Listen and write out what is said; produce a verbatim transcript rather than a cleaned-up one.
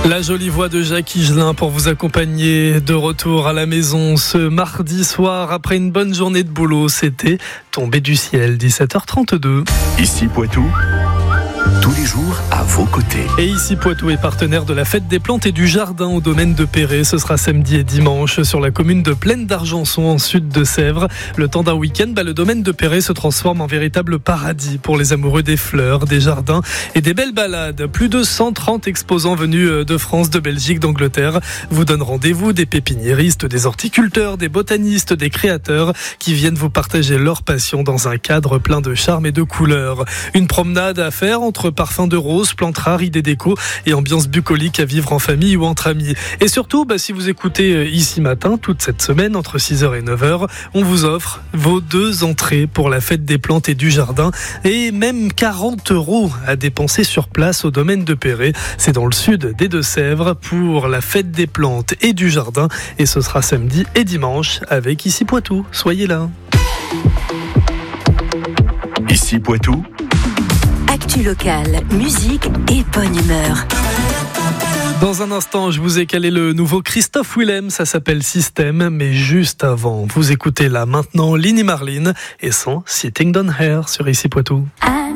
La jolie voix de Jacques Higelin pour vous accompagner de retour à la maison ce mardi soir après une bonne journée de boulot. C'était Tombé du ciel, dix-sept heures trente-deux. Ici Poitou, tous les jours à vos côtés. Et ici Poitou est partenaire de la fête des plantes et du jardin au domaine de Perret. Ce sera samedi et dimanche sur la commune de Plaine d'Argenson en sud de Sèvres. Le temps d'un week-end, bah, le domaine de Perret se transforme en véritable paradis pour les amoureux des fleurs, des jardins et des belles balades. Plus de cent trente exposants venus de France, de Belgique, d'Angleterre vous donnent rendez-vous. Des pépiniéristes, des horticulteurs, des botanistes, des créateurs qui viennent vous partager leur passion dans un cadre plein de charme et de couleurs. Une promenade à faire entre parfums de roses, plantes rares, idées déco et ambiance bucolique à vivre en famille ou entre amis. Et surtout, bah, si vous écoutez Ici Matin, toute cette semaine, entre six heures et neuf heures, on vous offre vos deux entrées pour la fête des plantes et du jardin et même quarante euros à dépenser sur place au domaine de Perret. C'est dans le sud des Deux-Sèvres pour la fête des plantes et du jardin et ce sera samedi et dimanche avec Ici Poitou. Soyez là. Ici Poitou, actu locale, musique et bonne humeur. Dans un instant, je vous ai calé le nouveau Christophe Willem, ça s'appelle System, mais juste avant, vous écoutez là maintenant Lini Marlin et son Sitting Down Here sur Ici Poitou.